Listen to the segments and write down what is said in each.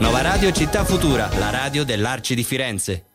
Nova Radio Città Futura, la radio dell'Arci di Firenze.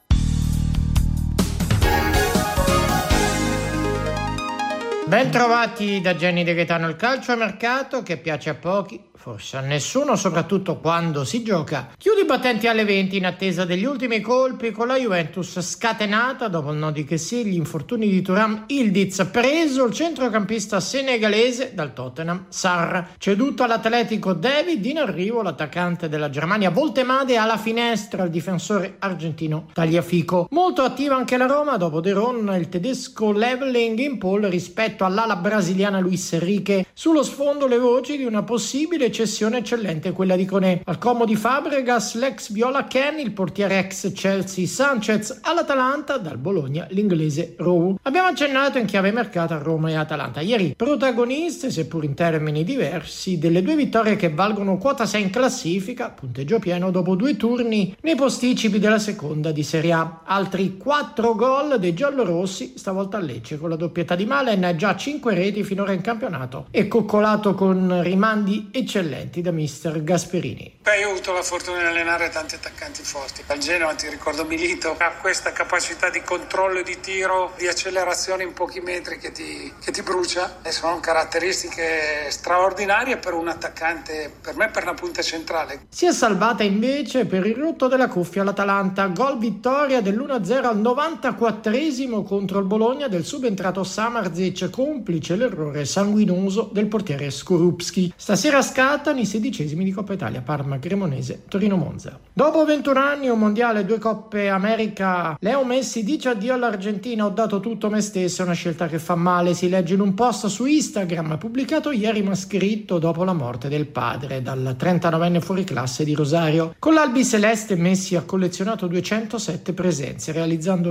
Ben trovati da Gianni De Gaetano. Il calcio a mercato che piace a pochi, forse a nessuno, soprattutto quando si gioca. Chiudi i battenti alle 20 in attesa degli ultimi colpi con la Juventus scatenata dopo il no di Kessie, gli infortuni di Thuram, Ildiz preso, il centrocampista senegalese dal Tottenham, Sarr ceduto all'Atletico, David in arrivo, l'attaccante della Germania, Voltemade alla finestra, il difensore argentino Tagliafico. Molto attiva anche la Roma dopo De Ron, il tedesco Leveling in pole rispetto all'ala brasiliana Luis Enrique. Sullo sfondo le voci di una possibile cessione eccellente, quella di Koné. Al Como di Fabregas, l'ex Viola Ken, il portiere ex Chelsea Sanchez, all'Atalanta dal Bologna l'inglese Rowe. Abbiamo accennato in chiave mercato a Roma e Atalanta. Ieri protagoniste, seppur in termini diversi, delle due vittorie che valgono quota 6 in classifica, punteggio pieno dopo 2 turni nei posticipi della seconda di Serie A. Altri 4 gol dei giallorossi, stavolta a Lecce con la doppietta di Malen, già 5 reti finora in campionato e coccolato con rimandi eccellenti da mister Gasperini. Io ho avuto la fortuna di allenare tanti attaccanti forti. Al Genoa ti ricordo Milito, ha questa capacità di controllo e di tiro, di accelerazione in pochi metri che ti brucia, e sono caratteristiche straordinarie per un attaccante, per me per una punta centrale. Si è salvata invece per il rotto della cuffia l'Atalanta, gol vittoria dell'1-0 al 94esimo contro il Bologna del subentrato Samardzic, complice l'errore sanguinoso del portiere Skorupski. Stasera scattano i 16esimi di Coppa Italia, Parma Cremonese, Torino Monza. Dopo 21 anni, un mondiale, 2 Coppe America, Leo Messi dice addio all'Argentina: ho dato tutto me stesso, è una scelta che fa male, si legge in un post su Instagram pubblicato ieri ma scritto dopo la morte del padre dal 39enne fuoriclasse di Rosario. Con l'albiceleste Messi ha collezionato 207 presenze, realizzando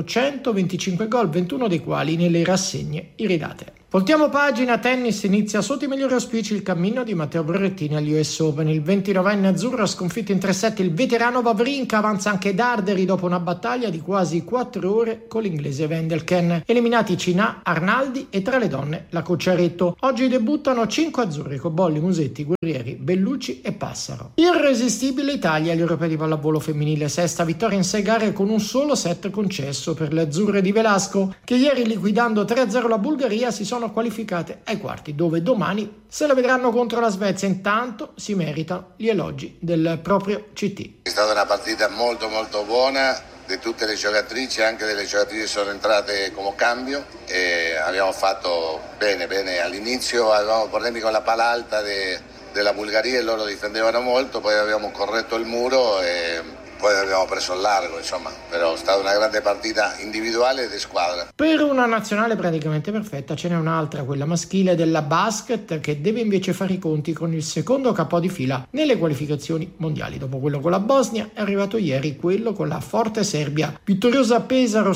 125 gol, 21 dei quali nelle rassegne iridate. Voltiamo pagina, tennis, inizia sotto i migliori auspici il cammino di Matteo Berrettini agli US Open. Il 29enne azzurro ha sconfitto in 3 set il veterano Wawrinka, avanza anche Darderi dopo una battaglia di quasi 4 ore con l'inglese Wendelken. Eliminati Cina, Arnaldi e tra le donne la Cocciaretto. Oggi debuttano 5 azzurri con Bolli, Musetti, Guerrieri, Bellucci e Passaro. Irresistibile Italia agli europei di pallavolo femminile, 6ª vittoria in 6 gare con un solo set concesso per le azzurre di Velasco, che ieri liquidando 3-0 la Bulgaria si sono qualificate ai quarti, dove domani se la vedranno contro la Svezia. Intanto si meritano gli elogi del proprio CT. È stata una partita molto buona di tutte le giocatrici, anche delle giocatrici che sono entrate come cambio, e abbiamo fatto bene all'inizio. Avevamo problemi con la pala alta della Bulgaria e loro difendevano molto, poi abbiamo corretto il muro e poi abbiamo preso il largo, insomma, però è stata una grande partita individuale e di squadra. Per una nazionale praticamente perfetta ce n'è un'altra, quella maschile della basket, che deve invece fare i conti con il secondo capo di fila nelle qualificazioni mondiali. Dopo quello con la Bosnia è arrivato ieri quello con la forte Serbia, vittoriosa a Pesaro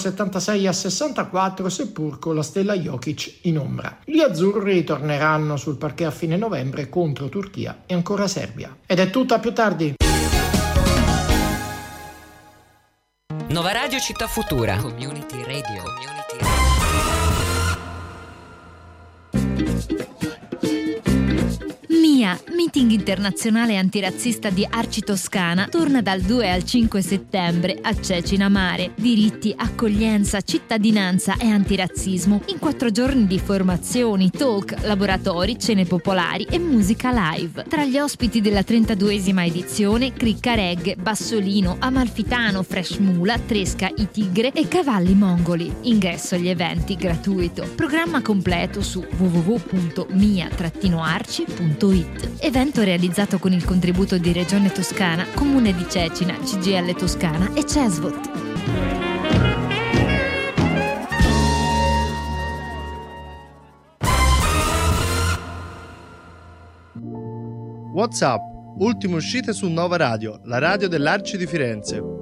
76-64, seppur con la stella Jokic in ombra. Gli azzurri torneranno sul parquet a fine novembre contro Turchia e ancora Serbia. Ed è tutto, a più tardi. Nova Radio Città Futura. Community Radio. MIA, Meeting internazionale antirazzista di Arci Toscana, torna dal 2 al 5 settembre a Cecina Mare. Diritti, accoglienza, cittadinanza e antirazzismo in 4 giorni di formazioni, talk, laboratori, cene popolari e musica live. Tra gli ospiti della 32esima edizione, Cricca Reggae, Bassolino, Amalfitano, Fresh Mula, Tresca i Tigre e Cavalli Mongoli. Ingresso agli eventi gratuito. Programma completo su www.mia-arci.it. Evento realizzato con il contributo di Regione Toscana, Comune di Cecina, CGIL Toscana e CESVOT. WhatsApp, ultime uscite su Nova Radio, la radio dell'Arci di Firenze.